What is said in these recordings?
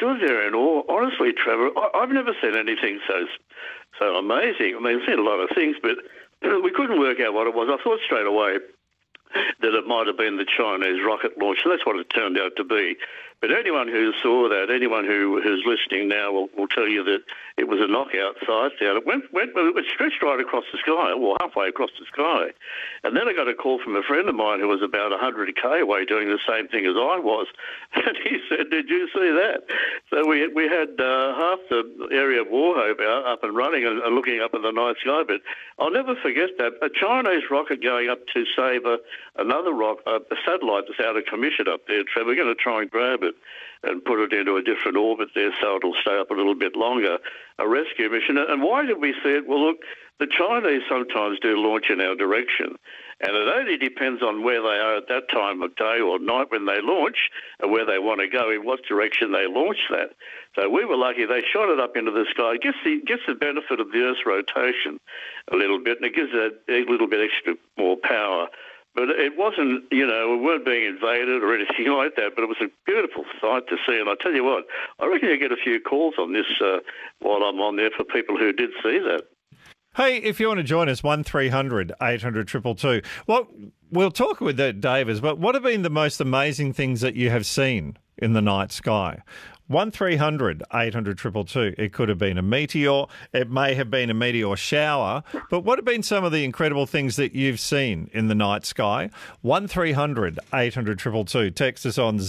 stood there in awe. Honestly, Trevor, I've never seen anything so amazing. I mean, I've seen a lot of things, but we couldn't work out what it was. I thought straight away that it might have been the Chinese rocket launch. So that's what it turned out to be. But anyone who saw that, anyone who's listening now will tell you that it was a knockout sight down. It stretched right across the sky, well, halfway across the sky. And then I got a call from a friend of mine who was about 100k away doing the same thing as I was. And he said, "Did you see that?" So we had half the area of Wauchope up and running and looking up at the night sky. But I'll never forget that. A Chinese rocket going up to save another a satellite that's out of commission up there, Trevor. We're going to try and grab it and put it into a different orbit there so it'll stay up a little bit longer, a rescue mission. And why did we see it? Well, look, the Chinese sometimes do launch in our direction, and it only depends on where they are at that time of day or night when they launch and where they want to go, in what direction they launch that. So we were lucky. They shot it up into the sky. It gets the benefit of the Earth's rotation a little bit, and it gives it a little bit extra more power. But it wasn't, we weren't being invaded or anything like that, but it was a beautiful sight to see. And I tell you what, I reckon you'll get a few calls on this while I'm on there for people who did see that. Hey, if you want to join us, 1300 800 222. Well, we'll talk with Davis, but what have been the most amazing things that you have seen in the night sky? 1300 800 222. It could have been a meteor. It may have been a meteor shower. But what have been some of the incredible things that you've seen in the night sky? 1300 800 222. Text us on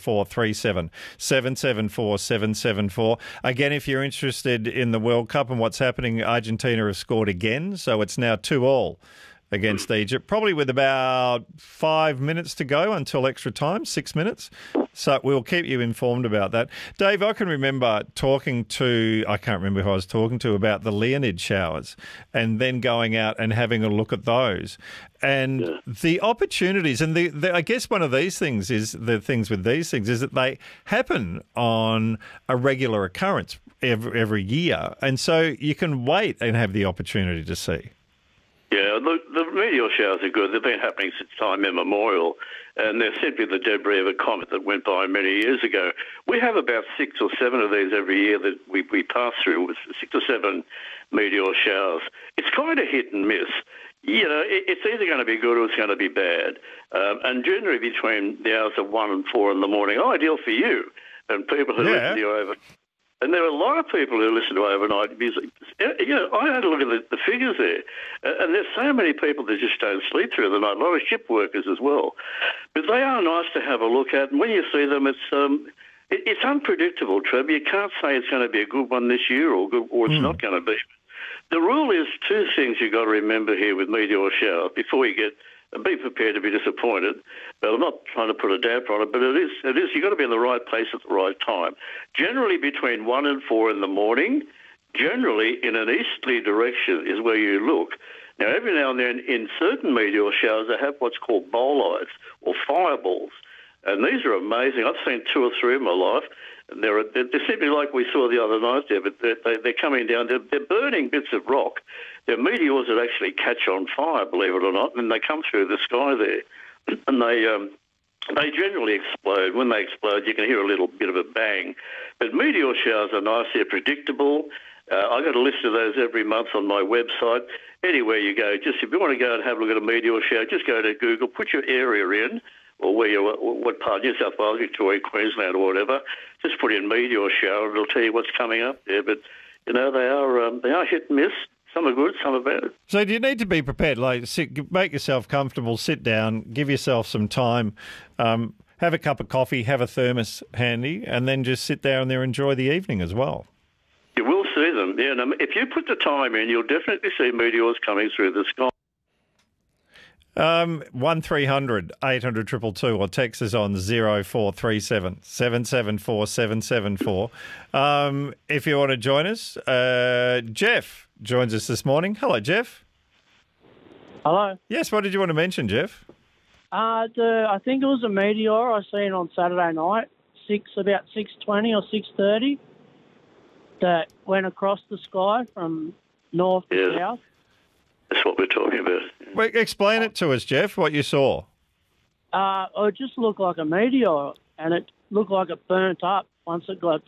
0437 774 774. Again, if you're interested in the World Cup and what's happening, Argentina have scored again. So it's now 2-2 against Egypt, probably with about 5 minutes to go until extra time, 6 minutes. So we'll keep you informed about that. Dave, I can remember talking to, I can't remember who I was talking to, about the Leonid showers and then going out and having a look at those. And the opportunities, and I guess one of these things is, the things with these things is that they happen on a regular occurrence every year. And so you can wait and have the opportunity to see. Yeah, the meteor showers are good. They've been happening since time immemorial, and they're simply the debris of a comet that went by many years ago. We have about 6 or 7 of these every year that we pass through, with 6 or 7 meteor showers. It's kind of hit and miss. It's either going to be good or it's going to be bad. And generally between the hours of 1 and 4 in the morning, ideal for you and people who listen to you over. And there are a lot of people who listen to overnight music. I had a look at the figures there, and there's so many people that just don't sleep through the night, a lot of ship workers as well. But they are nice to have a look at, and when you see them, it's unpredictable, Trevor. You can't say it's going to be a good one this year or it's not going to be. The rule is 2 things you've got to remember here with meteor showers before you get. Be prepared to be disappointed. But I'm not trying to put a damper on it, but it is. You've got to be in the right place at the right time. Generally between 1 and 4 in the morning, generally in an easterly direction is where you look. Now, every now and then in certain meteor showers, they have what's called bolides or fireballs. And these are amazing. I've seen 2 or 3 in my life. And they're simply like we saw the other night there, but they're coming down. They're burning bits of rock. They're meteors that actually catch on fire, believe it or not, and they come through the sky there. And they generally explode. When they explode, you can hear a little bit of a bang. But meteor showers are nice. They're predictable. I've got a list of those every month on my website. Anywhere you go, just if you want to go and have a look at a meteor shower, just go to Google, put your area in, or what part, New South Wales, Victoria, Queensland, or whatever. Just put in meteor shower, and it'll tell you what's coming up there. But they are hit and miss. Some are good, some are bad. So do you need to be prepared? Like, make yourself comfortable, sit down, give yourself some time, have a cup of coffee, have a thermos handy, and then just sit down there and enjoy the evening as well. You will see them. Yeah, and if you put the time in, you'll definitely see meteors coming through the sky. 1300 800 222 or text us on 0437 774 774. If you want to join us, Jeff joins us this morning. Hello, Jeff. Hello. Yes, what did you want to mention, Jeff? I think it was a meteor I seen on Saturday night, about 6:20 or 6:30, that went across the sky from north to south. That's what we're talking about. Well, explain it to us, Jeff, what you saw. It just looked like a meteor, and it looked like it burnt up once it got